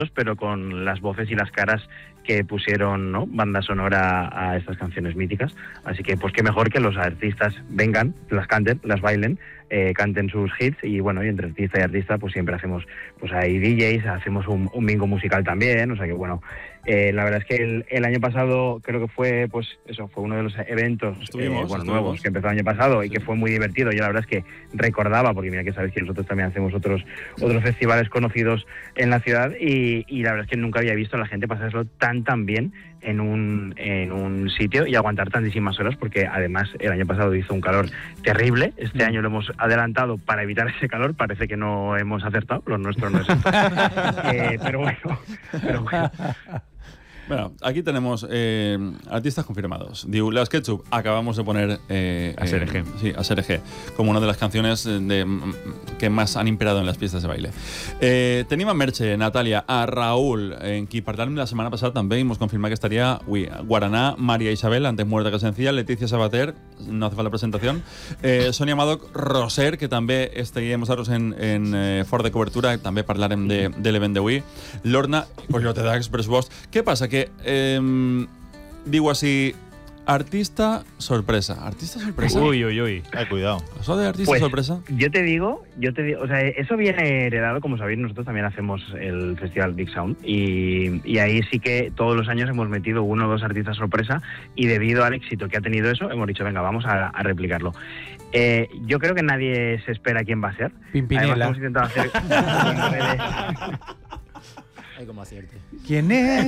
pero con las voces y las caras que pusieron, ¿no?, banda sonora a estas canciones míticas. Así que pues qué mejor que los artistas vengan, las canten, las bailen, canten sus hits, y bueno, y entre artista y artista pues siempre hacemos, pues hay DJs, hacemos un bingo musical también. O sea que bueno, la verdad es que el año pasado creo que fue, pues eso, fue uno de los eventos nuevos que empezó el año pasado, y que fue muy divertido. Yo la verdad es que recordaba, porque mira que sabéis que nosotros también hacemos otros festivales conocidos en la ciudad, y la verdad es que nunca había visto a la gente pasárselo tan bien en un sitio y aguantar tantísimas horas, porque además el año pasado hizo un calor terrible. Este año lo hemos adelantado para evitar ese calor, parece que no hemos acertado, lo nuestro no es pero bueno. Bueno, aquí tenemos artistas confirmados. Diu, Las Ketchup, acabamos de poner a Serege. Sí, a Serege, como una de las canciones que más han imperado en las pistes de baile. Tenim a Merche, Natalia, a Raúl, en qui parlàvem la setmana passada també, i mos confirma que estaria Guaraná, María Isabel, antes muerta que sencilla, Leticia Sabater, no hace falta presentación, Sonia Madoc, Roser, que també estaríem nosaltres en fort de cobertura, també parlarem de l'event d'avui, Lorna, Coyote Dax, Presbost. Què passa? Que digo así, artista sorpresa. ¿Artista sorpresa? Uy. Cuidado. ¿Eso de artista sorpresa? Yo te digo, o sea, eso viene heredado, como sabéis, nosotros también hacemos el festival Big Sound, y ahí sí que todos los años hemos metido 1 o 2 artistas sorpresa, y debido al éxito que ha tenido eso, hemos dicho, venga, vamos a replicarlo. Yo creo que nadie se espera quién va a ser. Pimpinela. Además, hemos intentado hacer... Como acierte. ¿Quién es?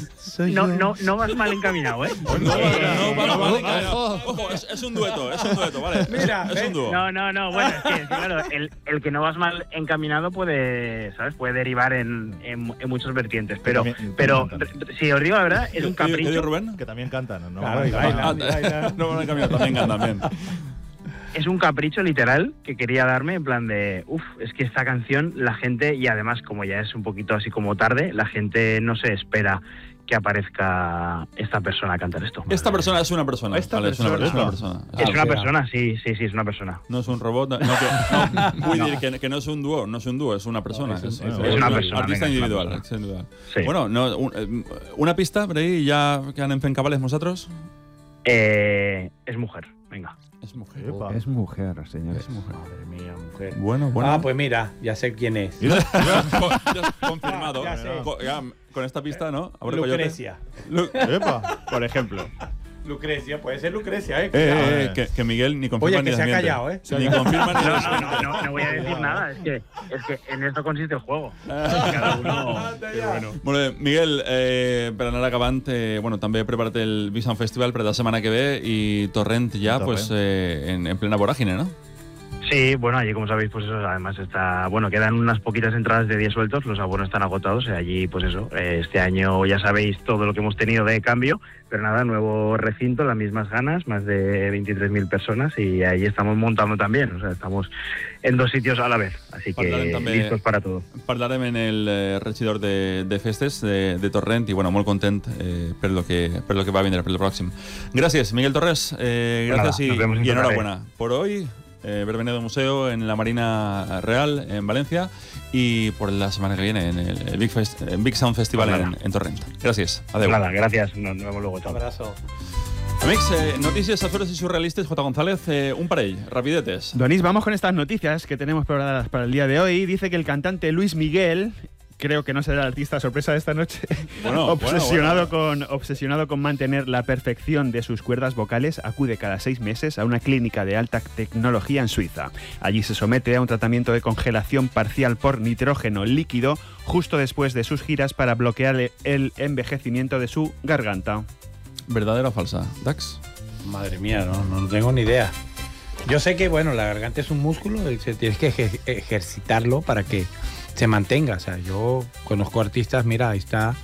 No vas mal encaminado, ¿eh? No, vale. Ojo, es un dueto, ¿vale? Mira, es un dúo. No, bueno, es que claro, el que no vas mal encaminado puede, ¿sabes? Puede derivar en muchas vertientes, pero si os digo la verdad, es un capricho. ¿Qué dice Rubén? Que también cantan, ¿no? Claro, y bailan. No, también cantan. Es un capricho literal que quería darme, en plan de, es que esta canción la gente, y además como ya es un poquito así como tarde, la gente no se espera que aparezca esta persona a cantar esto. Esta persona es una persona. Es una persona, sí, es una persona. No es un robot, voy a decir que no es un dúo, es una persona. Es una persona. Artista individual. Sí. Bueno, una pista, por ahí, ya que han fent cabales vosotros. Es mujer, venga. Es mujer. Es mujer, señores. Es mujer. Madre mía, mujer. Bueno. Ah, pues mira, ya sé quién es. Confirmado. Ya sé. Con esta pista, ¿no? Lucrecia. Por ejemplo. Lucrecia, puede ser Lucrecia, que Miguel ni confirma ni desmiente. Oye, que se ha callado, Ni confirma ni desmiente. No voy a decir nada, es que en esto consiste el juego. Cada uno... Molt bé, Miguel, per anar acabant, també prepara't el Big Sound Festival per la setmana que ve, i Torrent ja pues, en plena vorágine, ¿no? Sí, bueno, allí como sabéis, pues eso, además está, quedan unas poquitas entradas de 10 sueltos, los abonos están agotados, allí pues eso, este año ya sabéis todo lo que hemos tenido de cambio, pero nada, nuevo recinto, las mismas ganas, más de 23.000 personas, y ahí estamos montando también, o sea, estamos en 2 sitios a la vez, así que listos para todo. Parlarem en el regidor de festes de Torrent, i molt content per lo que va a vindre per el pròxim. Gràcies, Miguel Torres, gracias y enhorabuena por hoy. Verbenedo Museo en la Marina Real en Valencia, y por la semana que viene en el Big Sound Festival en Torrent. Gràcies. Adeu. Nada, gracias. Nos vemos luego. Un abrazo. Amics, noticias azules y surrealistas. J. González, un parell, rapidetes. Donis, vamos con estas noticias que tenemos preparadas para el día de hoy. Dice que el cantante Luis Miguel, creo que no será el artista sorpresa de esta noche, obsesionado con mantener la perfección de sus cuerdas vocales, acude cada 6 meses a una clínica de alta tecnología en Suiza. Allí se somete a un tratamiento de congelación parcial por nitrógeno líquido justo después de sus giras para bloquear el envejecimiento de su garganta. ¿Verdadera o falsa, Dax? Madre mía, no tengo ni idea. Yo sé que, la garganta es un músculo, tienes que ejercitarlo para que se mantenga. O sea, yo conozco artistas, mira, ahí está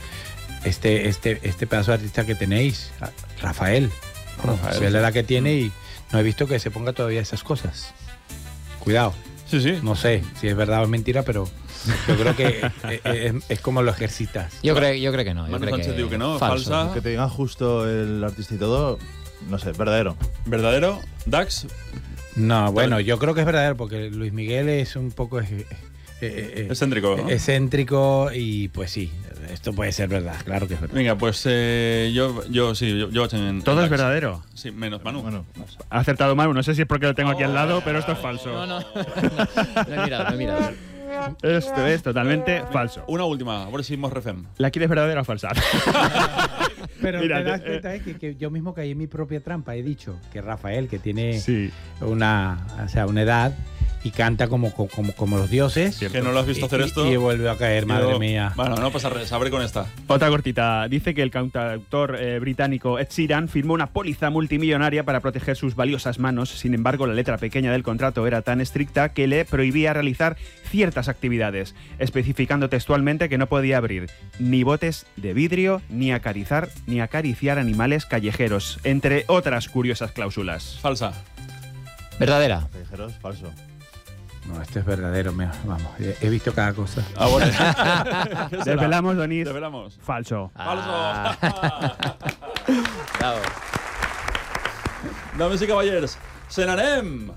este pedazo de artista que tenéis, Rafael. Se ve la edad que tiene y no he visto que se ponga todavía esas cosas. Cuidado. Sí. No sé si es verdad o es mentira, pero yo creo que es como lo ejercitas. Yo creo que no. Manu Sánchez diu que no, falsa. Que te digan justo el artista y todo, no sé, verdadero. ¿Verdadero? ¿Dax? No, bueno, yo creo que es verdadero, porque Luis Miguel es un poco excéntrico, ¿no? Excéntrico y pues sí, esto puede ser verdad, claro que es verdad. Venga, pues yo en Todo es Dax. verdadero. Sí, menos Manu. Bueno, Ha acertado Manu, no sé si es porque lo tengo aquí al lado, pero esto es falso. No he mirado. Esto es totalmente falso. Una última, a ver si hemos refem. ¿La quieres verdadera o falsa? Pero Mira, te das cuenta que yo mismo caí en mi propia trampa. He dicho que Rafael, que tiene Sí. una edad y canta como los dioses. Que no lo has visto hacer esto. Y vuelve a caer, madre mía. Bueno, no pasa res, abre con esta. Otra cortita. Dice que el cantautor británico Ed Sheeran firmó una póliza multimillonaria para proteger sus valiosas manos. Sin embargo, la letra pequeña del contrato era tan estricta que le prohibía realizar ciertas actividades, especificando textualmente que no podía abrir ni botes de vidrio, ni acariciar animales callejeros, entre otras curiosas cláusulas. Falsa. Verdadera. callejeros, falso. No, esto es verdadero, vamos. He visto cada cosa. Desvelamos, Donís. Desvelamos. Falso. Falso. Bravo. Dames i cavallers, se n'anem!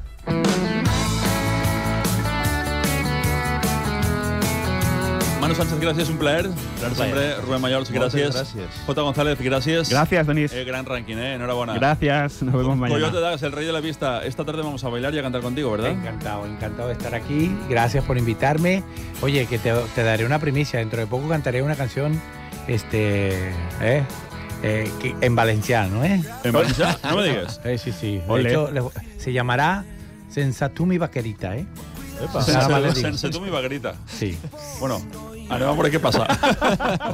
Manu Sánchez, gracias, un plaer. Siempre, Rubén Mayol, gracias. Gracias. Jota González, gracias. Gracias, Donís. Gran ranking, enhorabuena. Gracias. Nos vemos mañana. Coyote Dax, el rey de la pista. Esta tarde vamos a bailar y a cantar contigo, ¿verdad? Encantado de estar aquí. Gracias por invitarme. Oye, que te daré una primicia. Dentro de poco cantaré una canción en valenciano, ¿eh? ¿En Valencia? No me digas. Sí. De Ole. hecho, se llamará Sense tu mi vaquerita, ¿eh? Epa. Sense- Sense tu mi vaquerita. Sí. Bueno, anem a veure què passa.